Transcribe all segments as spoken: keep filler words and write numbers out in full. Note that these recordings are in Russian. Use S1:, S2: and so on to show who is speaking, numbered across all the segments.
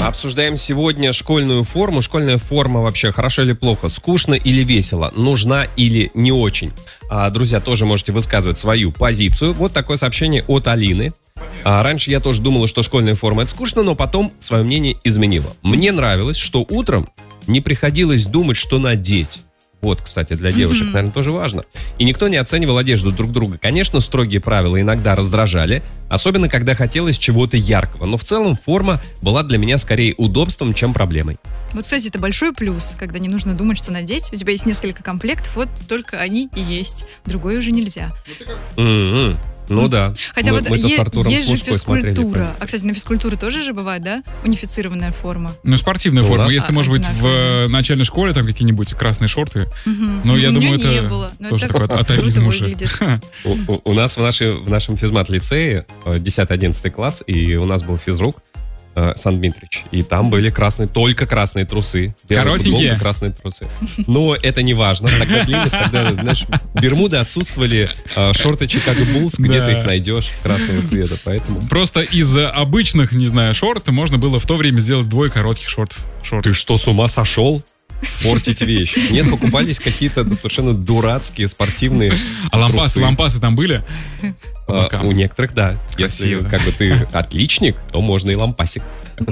S1: Обсуждаем сегодня школьную форму. Школьная форма вообще хорошо или плохо? Скучно или весело? Нужна или не очень? А, друзья, тоже можете высказывать свою позицию. Вот такое сообщение от Алины. А, раньше я тоже думала, что школьная форма — это скучно, но потом свое мнение изменила. Мне нравилось, что утром не приходилось думать, что надеть. Вот, кстати, для девушек, наверное, тоже важно. И никто не оценивал одежду друг друга. Конечно, строгие правила иногда раздражали, особенно когда хотелось чего-то яркого. Но в целом форма была для меня скорее удобством, чем проблемой.
S2: Вот, кстати, это большой плюс, когда не нужно думать, что надеть. У тебя есть несколько комплектов, вот только они и есть. Другой уже нельзя.
S1: Mm-hmm. Ну да.
S2: Хотя
S1: мы,
S2: вот
S1: мы
S2: е- есть же
S1: физкультура.
S2: Смотрели, а, кстати, на физкультуре тоже же бывает, да? Унифицированная форма.
S3: Ну, спортивная
S1: У
S3: форма.
S1: нас?
S3: Если,
S2: А,
S3: может быть,
S2: одинаковая.
S3: в начальной школе там какие-нибудь красные шорты.
S2: Угу.
S3: Но я
S2: У
S3: думаю,
S2: меня не
S3: это
S2: было, но
S3: тоже
S2: это
S3: такой
S2: круто
S3: атовизм уже.
S2: выглядит.
S1: У, у- у нас в, нашей, в нашем физмат-лицее десятый-одиннадцатый класс, и у нас был физрук э, Сан-Дмитрич. И там были красные, только красные трусы. Белая
S3: Коротенькие?
S1: футболка, красные трусы. Но это не важно. Тогда длинных, тогда, знаешь, бермуды отсутствовали, э, шорты Чикаго Буллс, где
S3: Да.
S1: ты их найдешь красного цвета, поэтому...
S3: Просто из обычных, не знаю, шорт можно было в то время сделать двое коротких шорт. шорт.
S1: Ты что, с ума сошел? Портить вещь. Нет, покупались какие-то совершенно дурацкие спортивные
S3: А лампасы,
S1: трусы.
S3: лампасы там были? По
S1: А,
S3: бокам.
S1: у некоторых, да. Если
S3: Красиво.
S1: как бы ты отличник, то можно и лампасик.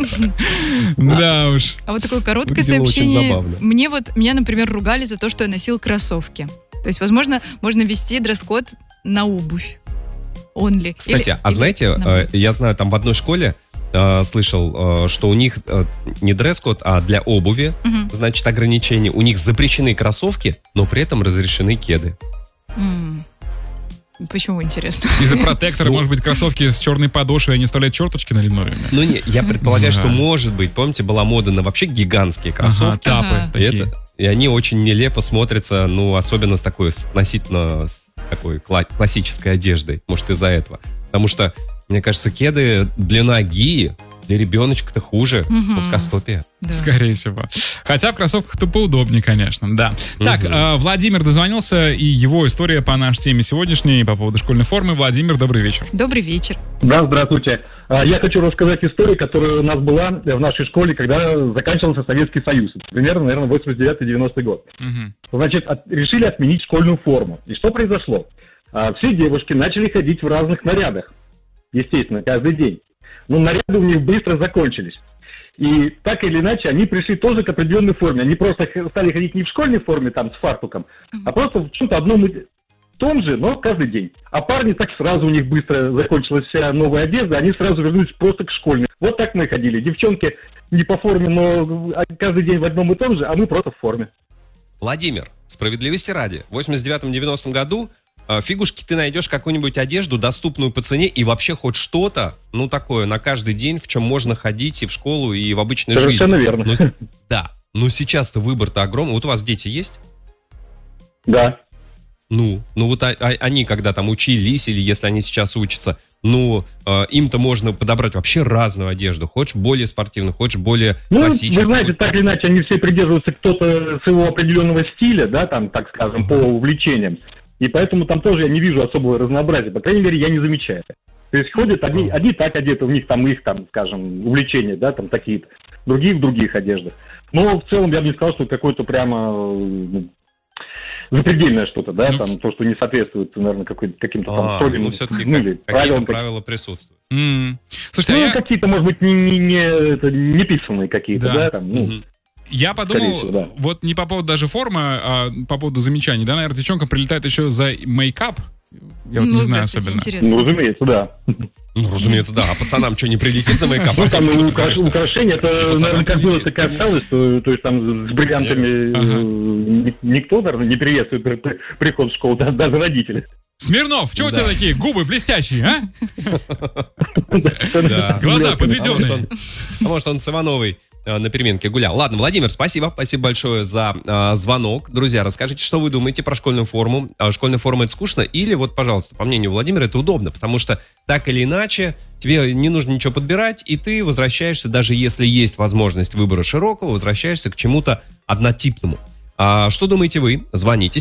S3: Да уж.
S2: А вот такое короткое
S1: Выглядело очень
S2: сообщение.
S1: забавно.
S2: Мне вот, меня, например, ругали за то, что я носил кроссовки. То есть, возможно, можно ввести дресс-код на обувь. Only.
S1: Кстати,
S2: Или-
S1: а
S2: или
S1: знаете,
S2: на
S1: э, я знаю, там в одной школе э, слышал, э, что у них э, не дресс-код, а для обуви,
S2: Мгм.
S1: значит, ограничения. У них запрещены кроссовки, но при этом разрешены кеды.
S2: М. Почему, интересно?
S3: Из-за протектора,
S1: Ну.
S3: может быть, кроссовки с черной подошвой, они оставляют черточки на линолеуме.
S1: Ну, не, я предполагаю,
S3: Да.
S1: что, может быть, помните, была мода на вообще гигантские
S3: Ага,
S1: кроссовки.
S3: тапы
S2: Ага.
S1: И,
S3: такие.
S1: это- и они очень нелепо смотрятся, ну, особенно с такой, с относительно с такой кла- классической одеждой. Может, из-за этого. Потому что, мне кажется, кеды для ноги, для ребеночка-то хуже.
S2: Мгм.
S1: Плоскостопие.
S2: Да.
S3: Скорее всего. Хотя в кроссовках-то поудобнее, конечно, да. Так,
S1: Мгм.
S3: э, Владимир дозвонился, и его история по нашей теме сегодняшней по поводу школьной формы. Владимир, добрый вечер.
S2: Добрый вечер.
S4: Да, здравствуйте. А, Я хочу рассказать историю, которая у нас была в нашей школе, когда заканчивался Советский Союз. Примерно, наверное, восемьдесят девятый девяностый год.
S3: Мгм.
S4: Значит, от- решили отменить школьную форму. И что произошло? А, Все девушки начали ходить в разных нарядах. Естественно, каждый день. Но наряды у них быстро закончились. И так или иначе, они пришли тоже к определенной форме. Они просто х- стали ходить не в школьной форме, там, с фартуком, а просто в чем-то одном и том же, но каждый день. А парни так сразу у них быстро закончилась вся новая одежда, они сразу вернулись просто к школьной. Вот так мы ходили. Девчонки не по форме, но каждый день в одном и том же, а мы просто в форме.
S1: Владимир, справедливости ради, в восемьдесят девятом-девяностом году э, фигушки ты найдешь какую-нибудь одежду, доступную по цене, и вообще хоть что-то, ну, такое, на каждый день, в чем можно ходить и в школу, и в обычной жизни.
S4: Совершенно верно.
S1: Но с- да, но сейчас-то выбор-то огромный. Вот у вас дети есть?
S4: Да.
S1: Ну, ну вот а- а- они, когда там учились, или если они сейчас учатся, ну, э, им-то можно подобрать вообще разную одежду. Хочешь более спортивную, хочешь более
S4: Ну,
S1: классическую.
S4: вы знаете, так или иначе, они все придерживаются кто-то своего определенного стиля, да, там, так скажем, по увлечениям. И поэтому там тоже я не вижу особого разнообразия. По крайней мере, я не замечаю. То есть ходят одни, одни так одеты, у них там их, там, скажем, увлечения, да, там такие-то, другие в других одеждах. Но в целом я бы не сказал, что какое-то прямо ну, запредельное что-то, да,
S3: Ну,
S4: там, то, что не соответствует, наверное, какой- каким-то там
S1: А,
S4: строгим,
S1: ну, все-таки
S4: ну, или
S1: какие-то
S4: правилам.
S1: правила присутствуют.
S3: М. Слушайте,
S4: Ну,
S3: а я,
S4: какие-то, может быть, не, не, не, это, не писанные какие-то,
S3: Да.
S4: да, там, ну,
S1: Мгм.
S3: я
S4: скорее
S3: подумал,
S4: всего, да.
S3: вот не по поводу даже формы, а по поводу замечаний. Да, наверное, девчонкам прилетает еще за мейкап. Я вот
S2: Ну,
S3: не
S2: да,
S3: знаю
S2: кстати,
S3: особенно.
S2: интересно.
S4: ну, разумеется, да.
S1: Ну, разумеется, да. А пацанам что, не прилетит за мейкап?
S4: Ну, там
S1: Что ты
S4: украш-
S1: говоришь, что?
S4: украшения,
S1: И
S4: это,
S1: пацанам
S4: наверное, как было,
S1: прилетит.
S4: так и осталось, то, то есть там с бриллиантами
S3: Ага.
S4: э, ни- никто, наверное, не приветствует при- при- приход в школу, да- даже родители.
S3: Смирнов, чего у тебя
S1: Да.
S3: такие губы блестящие, а?
S1: Да.
S3: Глаза
S1: А может,
S3: подведенные.
S1: он, а может, он с Ивановой э, на переменке гулял. Ладно, Владимир, спасибо. Спасибо большое за э, звонок. Друзья, расскажите, что вы думаете про школьную форму. А школьная форма — это скучно? Или вот, пожалуйста, по мнению Владимира, это удобно, потому что так или иначе тебе не нужно ничего подбирать, и ты возвращаешься, даже если есть возможность выбора широкого, возвращаешься к чему-то однотипному. А что думаете вы? Звоните.